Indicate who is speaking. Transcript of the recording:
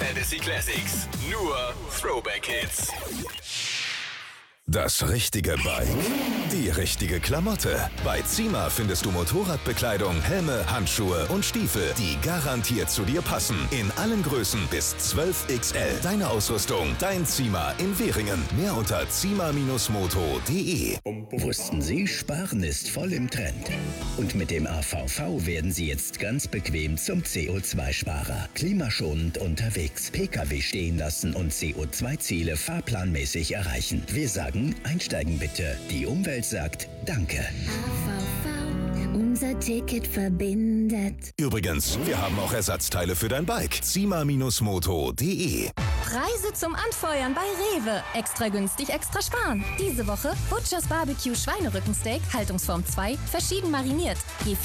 Speaker 1: Fantasy Classics. Nur Throwback Hits.
Speaker 2: Das richtige Bike, die richtige Klamotte. Bei Zima findest du Motorradbekleidung, Helme, Handschuhe und Stiefel, die garantiert zu dir passen. In allen Größen bis 12XL. Deine Ausrüstung, dein Zima in Währingen. Mehr unter zima-moto.de.
Speaker 3: Wussten Sie, Sparen ist voll im Trend. Und mit dem AVV werden Sie jetzt ganz bequem zum CO2-Sparer. Klimaschonend unterwegs, Pkw stehen lassen und CO2-Ziele fahrplanmäßig erreichen. Wir sagen, einsteigen bitte. Die Umwelt sagt Danke.
Speaker 4: AVV, unser Ticket verbindet.
Speaker 2: Übrigens, wir haben auch Ersatzteile für dein Bike. zima-moto.de.
Speaker 5: Preise zum Anfeuern bei Rewe. Extra günstig, extra sparen. Diese Woche Butchers Barbecue Schweinerückensteak, Haltungsform 2, verschieden mariniert. Je